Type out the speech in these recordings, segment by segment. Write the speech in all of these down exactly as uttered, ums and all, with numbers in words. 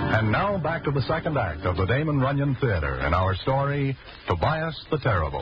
And now back to the second act of the Damon Runyon Theater and our story, Tobias the Terrible.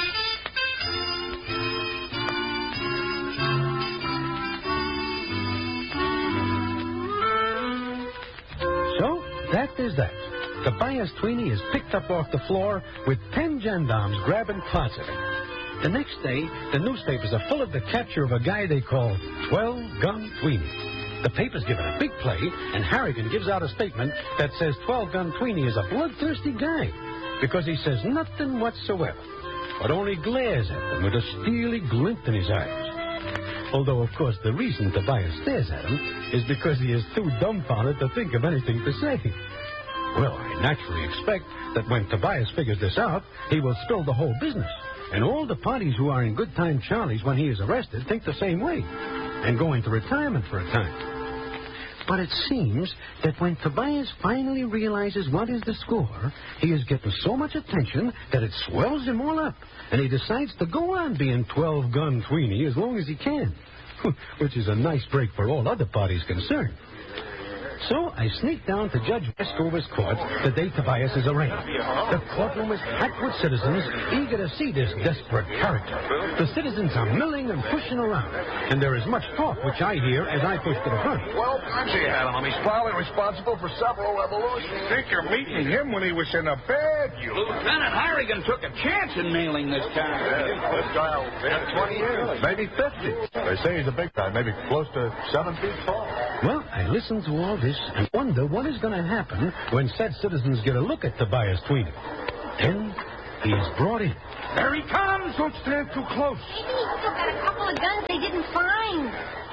So, that is that. Tobias Tweeny is picked up off the floor with ten gendarmes grabbing parts of him. The next day, the newspapers are full of the capture of a guy they call twelve Gun Tweeny. The paper's given a big play, and Harrigan gives out a statement that says twelve Gun Tweeny is a bloodthirsty guy because he says nothing whatsoever, but only glares at them with a steely glint in his eyes. Although, of course, the reason Tobias stares at him is because he is too dumbfounded to think of anything to say. Well, I naturally expect that when Tobias figures this out, he will spill the whole business. And all the parties who are in Good Time Charlie's when he is arrested think the same way and go into retirement for a time. But it seems that when Tobias finally realizes what is the score, he is getting so much attention that it swells him all up, and he decides to go on being twelve Gun Tweeny as long as he can, which is a nice break for all other parties concerned. So I sneak down to Judge Westover's court the day Tobias is arraigned. The courtroom is packed with citizens eager to see this desperate character. The citizens are milling and pushing around, and there is much talk, which I hear as I push to the front. Well, Punchy had him. He's probably responsible for several revolutions. Think you're meeting him when he was in a bed, you... Lieutenant Harrigan took a chance in mailing this guy. Yeah, this guy will be twenty years. Maybe fifty. They say he's a big guy, maybe close to seven feet tall. Well, I listen to all this and wonder what is going to happen when said citizens get a look at Tobias Tweeny. Then he is brought in. There he comes. Don't stand too close. He still got a couple of guns they didn't find.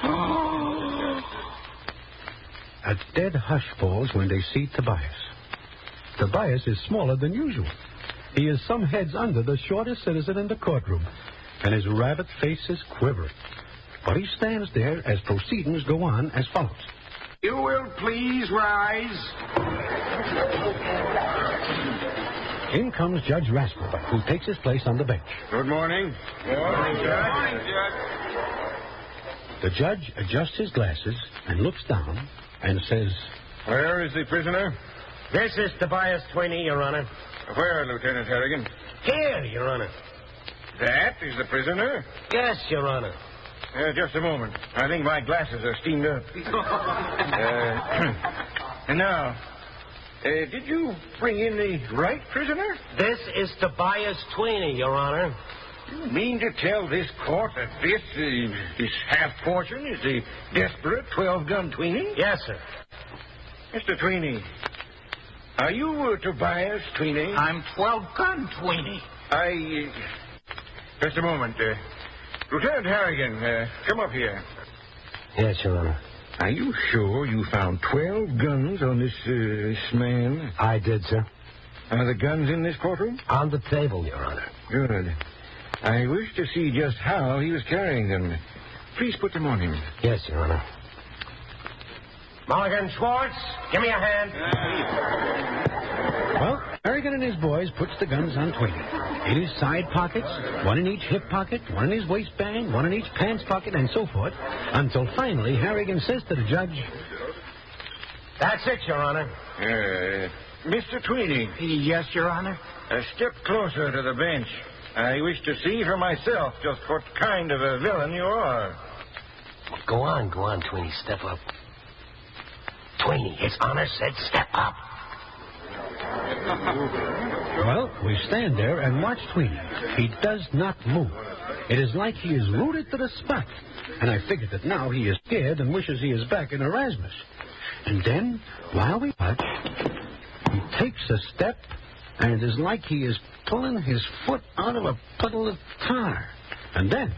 A dead hush falls when they see Tobias. Tobias is smaller than usual. He is some heads under the shortest citizen in the courtroom, and his rabbit face is quivering. But he stands there as proceedings go on as follows. You will please rise. In comes Judge Rasper, who takes his place on the bench. Good morning. Good morning, Judge. Good morning, Judge. The judge adjusts his glasses and looks down and says, Where is the prisoner? This is Tobias Tweeny, Your Honor. Where, Lieutenant Harrigan? Here, Your Honor. That is the prisoner? Yes, Your Honor. Uh, just a moment. I think my glasses are steamed up. uh, and now, uh, did you bring in the right prisoner? This is Tobias Tweeny, Your Honor. You mean to tell this court that this, uh, this half-portion is the desperate twelve-gun Tweeny? Yes, sir. Mister Tweeny, are you uh, Tobias Tweeny? I'm twelve-gun Tweeny. I... Uh, just a moment. Uh, Lieutenant Harrigan, uh, come up here. Yes, Your Honor. Are you sure you found twelve guns on this, uh, this man? I did, sir. Are the guns in this courtroom? On the table, Your Honor. Good. I wish to see just how he was carrying them. Please put them on him. Yes, Your Honor. Mulligan Schwartz, give me a hand. Well, Harrigan and his boys puts the guns on Tweeny. In his side pockets, one in each hip pocket, one in his waistband, one in each pants pocket, and so forth, until finally Harrigan says to the judge, That's it, Your Honor. Uh, Mister Tweeny. Yes, Your Honor. Uh, step closer to the bench. I wish to see for myself just what kind of a villain you are. Go on, go on, Tweeny. Step up. Tweeny, His Honor said step up. Well, we stand there and watch Tweeny. He does not move. It is like he is rooted to the spot. And I figure that now he is scared and wishes he is back in Erasmus. And then, while we watch, he takes a step, and it is like he is pulling his foot out of a puddle of tar. And then...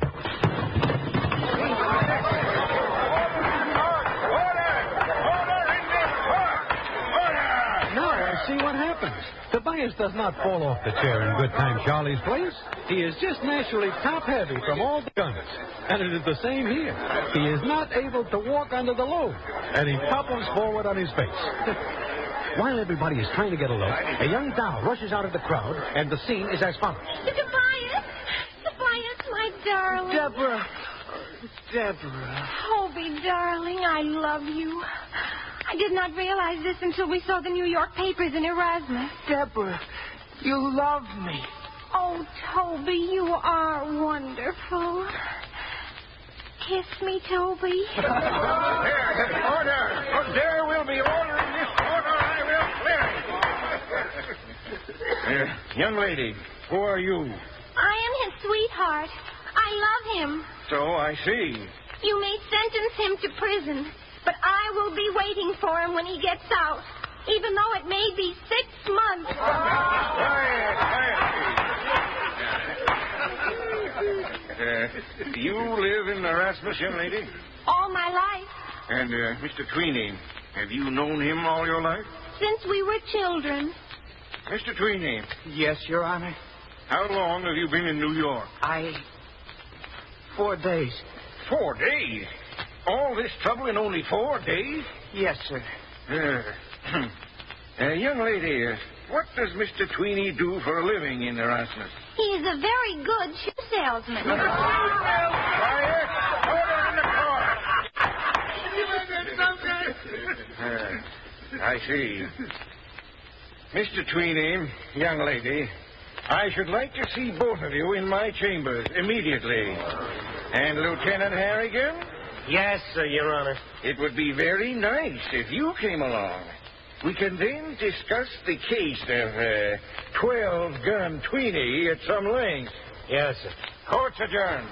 See what happens. Tobias does not fall off the chair in Good Time Charlie's place. He is just naturally top-heavy from all the guns. And it is the same here. He is not able to walk under the load, and he topples forward on his face. While everybody is trying to get a look, a young doll rushes out of the crowd, and the scene is as follows. Tobias! Tobias, my darling. Deborah. Deborah. Hobie, darling, I love you. I did not realize this until we saw the New York papers in Erasmus. Deborah, you love me. Oh, Toby, you are wonderful. Kiss me, Toby. There, order. Oh, there will be order in this order. I will clear it. Uh, young lady, who are you? I am his sweetheart. I love him. So I see. You may sentence him to prison, but I will be waiting for him when he gets out, even though it may be six months. Quiet, quiet. Uh, you live in Erasmus, young lady? All my life, And uh, Mister Tweeny, have you known him all your life? since we were children. Mister Tweeny, Yes, Your Honor. how long have you been in New York? I... Four days. Four days. All this trouble in only four days? Yes, sir. Uh, uh, young lady, uh, what does Mister Tweeny do for a living in Erasmus? He is a very good shoe salesman. Quiet! Order in the car! Uh, I see. Mister Tweeny, young lady, I should like to see both of you in my chambers immediately. And Lieutenant Harrigan, Yes, sir, Your Honor. it would be very nice if you came along. We can then discuss the case of uh, twelve-gun Tweeny at some length. Yes, sir. Court's adjourned.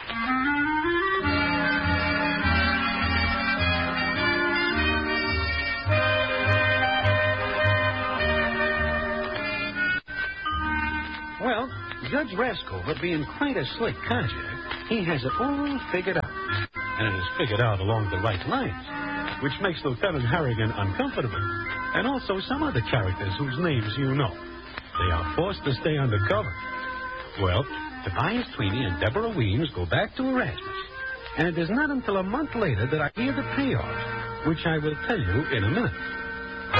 Well, Judge Rascover, being quite a slick codger, he has it all figured out. And it is figured out along the right lines, which makes Lieutenant Harrigan uncomfortable, and also some other characters whose names you know. They are forced to stay undercover. Well, Tobias Tweeny and Deborah Weems go back to Erasmus, and it is not until a month later that I hear the payoff, which I will tell you in a minute.